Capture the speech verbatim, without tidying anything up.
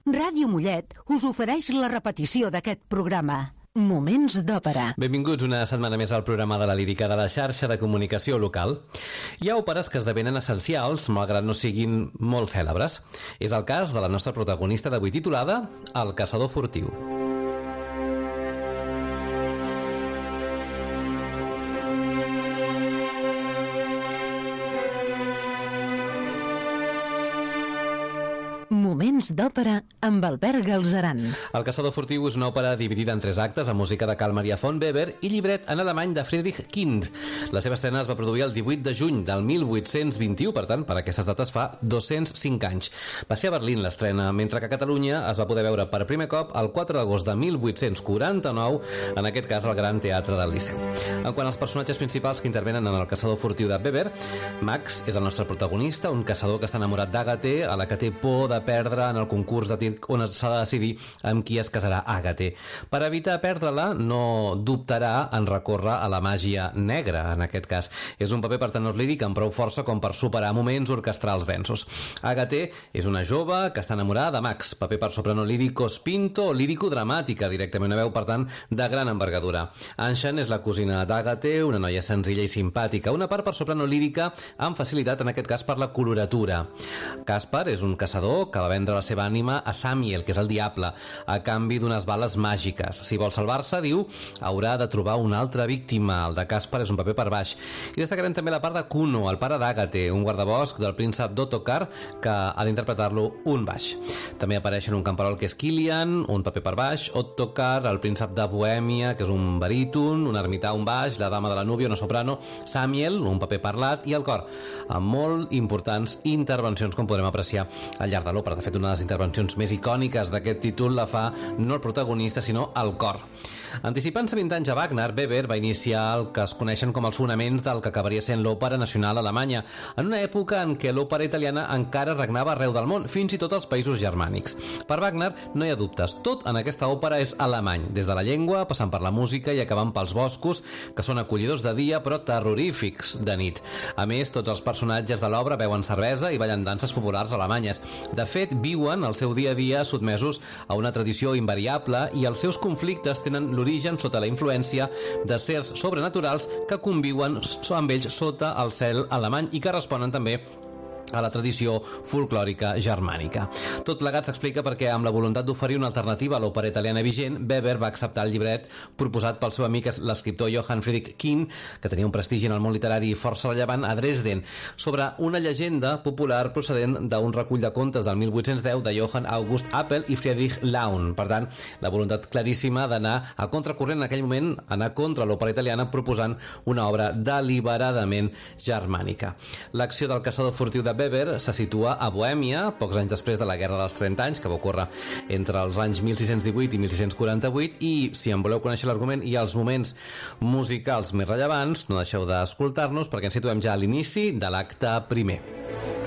Ràdio Mollet us ofereix la repetició d'aquest programa. Moments d'òpera. Benvinguts una setmana més al programa de la lírica de la xarxa de comunicació local. Hi ha òperes que esdevenen essencials, malgrat no siguin molt cèlebres. És el cas de la nostra protagonista d'avui, titulada El caçador furtiu. Moments d'òpera amb Albert Galzeran. El caçador furtiu és una òpera dividida en tres actes amb música de Carl Maria von Weber i llibret en alemany de Friedrich Kind. La seva estrena es va produir el divuit de juny del mil vuit-cents vint-i-u, per tant, per aquestes dates fa dos-cents cinc anys. Va ser a Berlín l'estrena, mentre que a Catalunya es va poder veure per primer cop el quatre d'agost de mil vuit-cents quaranta-nou, en aquest cas al Gran Teatre del Liceu. En quant als personatges principals que intervenen en el caçador furtiu de Weber, Max és el nostre protagonista, un caçador que està enamorat d'Àgate, a la que té por de perdre en el concurs de tir on s'ha de decidir amb qui es casarà Àgate. Per evitar perdre-la, no dubtarà en recórrer a la màgia negra, en aquest cas. És un paper per tenor líric amb prou força com per superar moments orquestrals densos. Àgate és una jove que està enamorada de Max, paper per soprano lírico spinto o lírico dramàtica, directament una veu, per tant, de gran envergadura. Anshan és la cosina d'Àgate, una noia senzilla i simpàtica, una part per soprano lírica amb facilitat, en aquest cas, per la coloratura. Caspar és un caçador que va vendre la seva ànima a Samiel, que és el diable, a canvi d'unes bales màgiques. Si vol salvar-se, diu, haurà de trobar una altra víctima. El de Caspar és un paper per baix. I destacarem també la part de Kuno, el pare d'Àgate, un guardabosc del príncep d'Ottokar, que ha d'interpretar-lo un baix. També apareixen un camperol que és Kilian, un paper per baix, Ottokar, el príncep de Bohèmia, que és un baríton, un ermità, un baix, la dama de la núvia, una soprano, Samiel, un paper parlat, i el cor, amb molt importants intervencions, com podrem apreciar al llarg de l'òpera. De fet, una de les intervencions més icòniques d'aquest títol la fa no el protagonista, sinó el cor. Anticipant-se vint anys a Wagner, Weber va iniciar el que es coneixen com els fonaments del que acabaria sent l'òpera nacional alemanya, en una època en què l'òpera italiana encara regnava arreu del món, fins i tot als països germànics. Per Wagner no hi ha dubtes, tot en aquesta òpera és alemany, des de la llengua, passant per la música i acabant pels boscos, que són acollidors de dia però terrorífics de nit. A més, tots els personatges de l'obra beuen cervesa i ballen danses populars alemanyes. De fet, viuen el seu dia a dia sotmesos a una tradició invariable i els seus conflictes tenen l'origen sota la influència de certs sobrenaturals que conviuen amb ells sota el cel alemany i que responen també a la tradició folclòrica germànica. Tot plegat s'explica perquè, amb la voluntat d'oferir una alternativa a l'òpera italiana vigent, Weber va acceptar el llibret proposat pel seu amic l'escriptor Johann Friedrich Kind, que tenia un prestigi en el món literari força rellevant a Dresden, sobre una llegenda popular procedent d'un recull de contes del mil vuit-cents deu de Johann August Appel i Friedrich Laun. Per tant, la voluntat claríssima d'anar a contracorrent en aquell moment, anar contra l'òpera italiana proposant una obra deliberadament germànica. L'acció del caçador furtiu de Weber se situa a Bohèmia, pocs anys després de la Guerra dels trenta anys, que va ocórrer entre els anys mil sis-cents divuit i mil sis-cents quaranta-vuit, i si en voleu conèixer l'argument i els moments musicals més rellevants, no deixeu d'escoltar-nos perquè ens situem ja a l'inici de l'acte primer.